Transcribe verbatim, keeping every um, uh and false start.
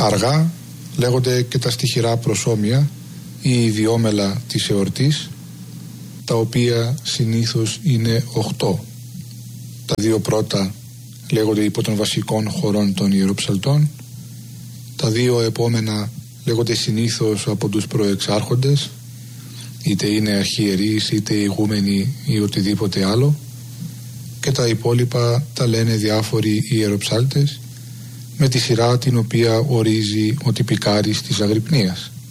Αργά λέγονται και τα στιχηρά προσώμια ή ιδιόμελα της εορτής, τα οποία συνήθως είναι οχτώ. Τα δύο πρώτα λέγονται υπό των βασικών χωρών των ιεροψαλτών, τα δύο επόμενα λέγονται συνήθως από τους προεξάρχοντες, είτε είναι αρχιερείς είτε ηγούμενοι ή οτιδήποτε άλλο, και τα υπόλοιπα τα λένε διάφοροι ιεροψάλτες με τη σειρά την οποία ορίζει ο τυπικάρης της Αγρυπνίας.